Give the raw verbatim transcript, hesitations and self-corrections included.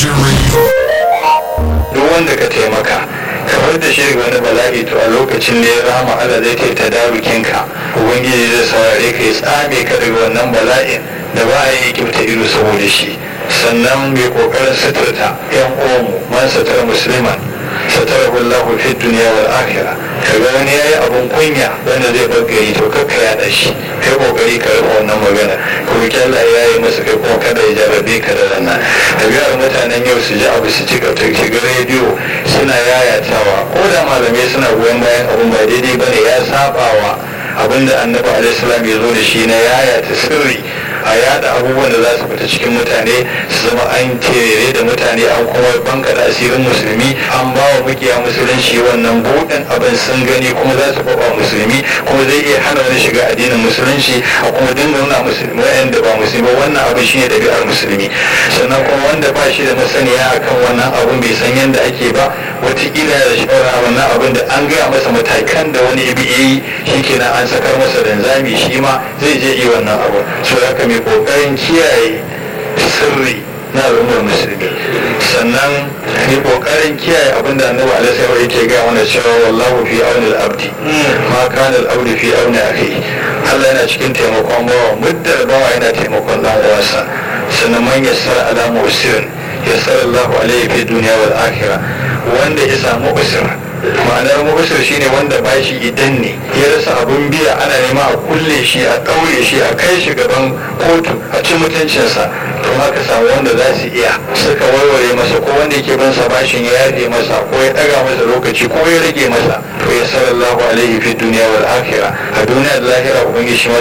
duk wanda ka taimaka kamar da shi daga wani bala'i to a lokacin da ya rama Allah zai ta tadarukin ka ubangiji zai saurare ka ya tsame ka daga wannan bala'in da ba a yi kyauta ido saboda shi. Sannan mai kokarin suturta yan uwanmu man sutura musulman satarahu Allah fi dunya wal akhirah. Kaga wani yayi abun kunya wanda zai bagari to kakka ya da shi kai kokari ka rufe wannan magana ko Allah ya yi masa kai kuma kada ya jarabe ka da rana. Kaga mutanen yau su ji abu su ci ka shiga rediyo suna yayatawa ko da malamai suna goyon bayan abun ba daidai bane ya sabawa abinda annabi alaihi salam ya zo da shi na yayata sirri a yada abubuwan da za su fita cikin mutane su zama an tere da mutane an kuma banka da asirin musulmi an ba wa mukiya musulunci wannan buɗin abin sun gani kuma za su faɓa musulmi kuma zai iya hana wani shiga addinin musulunci a kuma dinga nuna musulmi wa'anda ba musulmi wannan abin shine ɗabi'ar musulmi. Sannan kuma wanda ba shi da masaniya akan wannan abin bai san yadda ake ba wataƙila da shawara wannan abin da an gaya masa matakan da wani ibi yi shi kenan an sakar masa danzami shi ma zai je yi wannan abu. So haka mai kokarin kiyaye sirri na al'ummar musulmi. Sannan mai kokarin kiyaye abin da annabi alaihi salam yake ga mana cewa wallahu fi auni al-abdi ma kana al-abdu fi auni akhi. Allah yana cikin taimakon bawa muddar bawa yana taimakon dan uwansa. Sannan man yassara ala musirin yassara Allahu alaihi fi dunya wal akhirah. Wanda ya samu usur ma'anar mubashir shine wanda bashi idan ne ya rasa abun biya ana nema a kulle shi a ɗaure shi a kai shi gaban kotu a ci mutuncinsa to haka samu wanda za su iya suka warware masa ko wanda yake bin sa bashin ya yafe masa ko ya ɗaga masa lokaci ko ya rage masa to ya sallallahu alaihi fi duniya wal akhirah a duniya da lahira ubangiji shi ma